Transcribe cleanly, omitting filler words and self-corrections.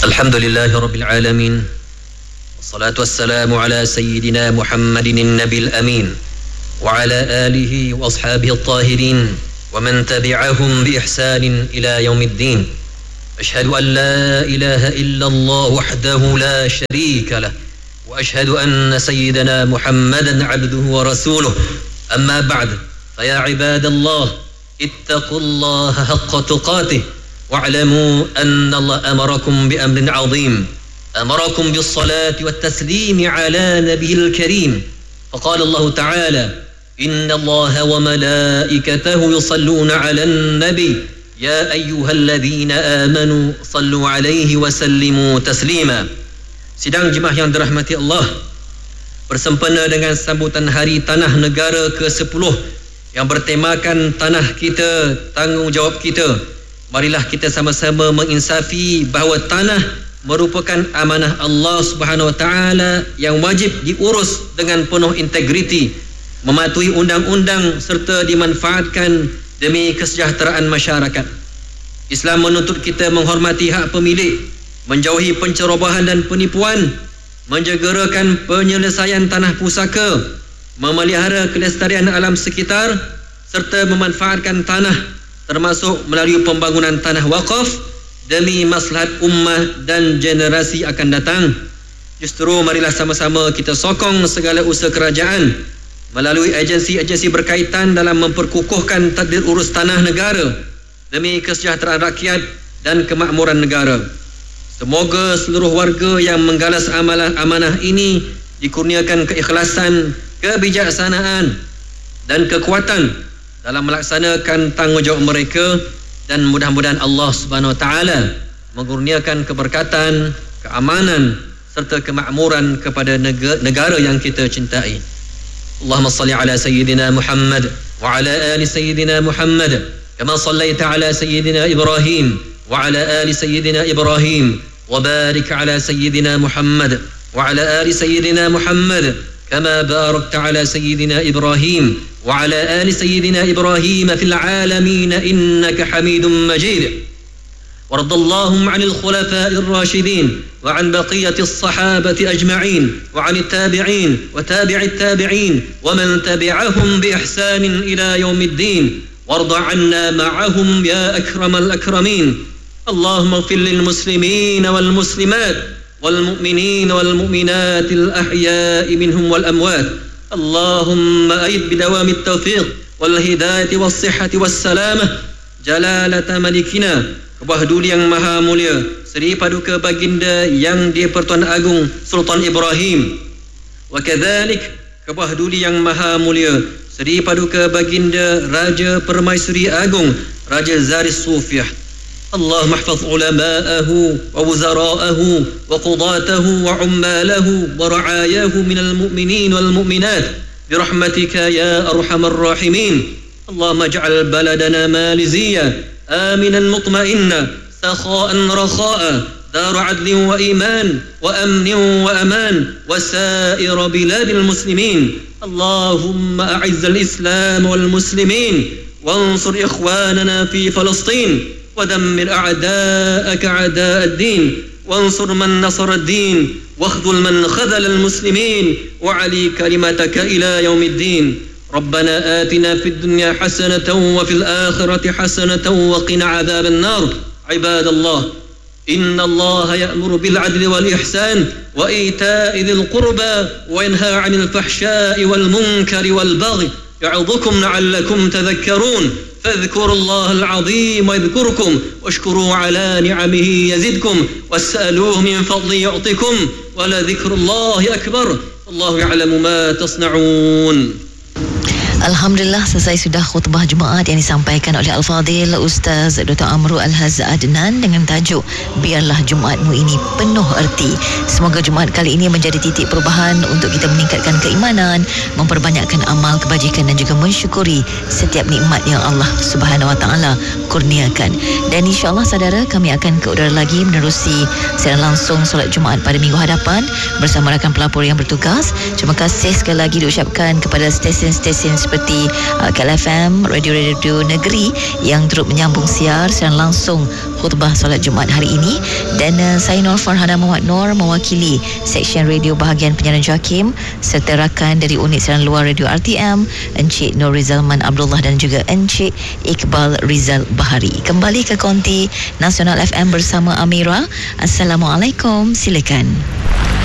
Alhamdulillahi Rabbil Alamin. Wassalatu wassalamu ala Sayyidina Muhammadin Nabil Amin wa ala alihi wa ashabihi at-tahirin wa man tabi'ahum bi ihsanin ila yaumiddin. Ashhadu an la ilaha illallah wahdahu la sharika lah wa ashhadu anna Sayyidina Muhammadan abduhu wa rasuluh. Amma ba'd, fa ya ibadallah ittaqullaha haqqa tuqatih واعلموا أن الله أمركم بأمر عظيم، أمركم بالصلاة والتسليم على نبيه الكريم، فقال الله تعالى: إن الله وملائكته يصلون على النبي يا أيها الذين آمنوا صلوا عليه وسلموا تسليما. Sidang jemaah yang dirahmati Allah, bersempena dengan sambutan Hari Tanah Negara ke-10 yang bertemakan tanah kita, tanggungjawab kita, marilah kita sama-sama menginsafi bahawa tanah merupakan amanah Allah Subhanahu Wa Taala yang wajib diurus dengan penuh integriti, mematuhi undang-undang serta dimanfaatkan demi kesejahteraan masyarakat. Islam menuntut kita menghormati hak pemilik, menjauhi pencerobohan dan penipuan, menjegerakan penyelesaian tanah pusaka, memelihara kelestarian alam sekitar serta memanfaatkan tanah termasuk melalui pembangunan tanah wakaf demi maslahat ummah dan generasi akan datang. Justru marilah sama-sama kita sokong segala usaha kerajaan melalui agensi-agensi berkaitan dalam memperkukuhkan tadbir urus tanah negara demi kesejahteraan rakyat dan kemakmuran negara. Semoga seluruh warga yang menggalas amanah ini dikurniakan keikhlasan, kebijaksanaan dan kekuatan dalam melaksanakan tanggungjawab mereka, dan mudah-mudahan Allah Subhanahu Wa Taala mengurniakan keberkatan, keamanan serta kemakmuran kepada negara yang kita cintai. Allahumma salli ala Sayyidina Muhammad wa ala ali Sayyidina Muhammad kama sallaita ala Sayyidina Ibrahim wa ala ali Sayyidina Ibrahim wa barik ala Sayyidina Muhammad wa ala ali Sayyidina Muhammad كما باركت على سيدنا إبراهيم وعلى آل سيدنا إبراهيم في العالمين إنك حميد مجيد. وارض اللهم عن الخلفاء الراشدين وعن بقية الصحابة أجمعين وعن التابعين وتابع التابعين ومن تبعهم بإحسان إلى يوم الدين، وارض عنا معهم يا أكرم الأكرمين. اللهم اغفر للمسلمين والمسلمات والمؤمنين والمؤمنات الأحياء منهم والأموات. اللهم أيد بدوام التوفيق والهداية والصحة والسلامة جلالة ملكنا Kebah Duli yang Maha Mulia Seri Paduka Baginda Yang di-Pertuan Agung Sultan Ibrahim, wa kadzalik Kebah Duli yang Maha Mulia Seri Paduka Baginda Raja Permaisuri Agung Raja Zaris Sufiyah. اللهم احفظ علماءه ووزراءه وقضاته وعماله ورعاياه من المؤمنين والمؤمنات برحمتك يا أرحم الراحمين. اللهم اجعل بلدنا ماليزيا آمنا مطمئنا سخاء رخاء دار عدل وإيمان وأمن وأمان وسائر بلاد المسلمين. اللهم أعز الإسلام والمسلمين وانصر إخواننا في فلسطين ودمر أعداءك أعداء الدين وانصر من نصر الدين واخذل من خذل المسلمين وعلي كلمتك إلى يوم الدين. ربنا آتنا في الدنيا حسنة وفي الآخرة حسنة وقنا عذاب النار. عباد الله، إن الله يأمر بالعدل والإحسان وإيتاء ذي القربى وينهى عن الفحشاء والمنكر والبغي يعظكم لعلكم تذكرون. فاذكروا الله العظيم يذكركم واشكروا على نعمه يزدكم واسألوه من فضله يعطكم ولذكر الله أكبر والله يعلم ما تصنعون. Alhamdulillah, selesai sudah khutbah Jumaat yang disampaikan oleh Al-Fadhil Ustaz Dr. Amru Al-Haz Adnan dengan tajuk Biarlah Jumaatmu ini penuh erti. Semoga Jumaat kali ini menjadi titik perubahan untuk kita meningkatkan keimanan, memperbanyakkan amal kebajikan dan juga mensyukuri setiap nikmat yang Allah Subhanahu Wa Taala kurniakan. Dan insya-Allah saudara, kami akan ke udara lagi menerusi siaran langsung solat Jumaat pada minggu hadapan bersama rakan pelapor yang bertugas. Terima kasih sekali lagi diucapkan kepada stesen-stesen seperti KLFM, radio-radio negeri yang turut menyambung siaran langsung khutbah solat Jumaat hari ini. Dan saya Nur Farhana Muhammad Nur mewakili Seksyen Radio bahagian penyiaran JAKIM serta rakan dari unit siaran luar Radio RTM, Encik Nur Rizalman Abdullah dan juga Encik Iqbal Rizal Bahari. Kembali ke Konti Nasional FM bersama Amira. Assalamualaikum, silakan.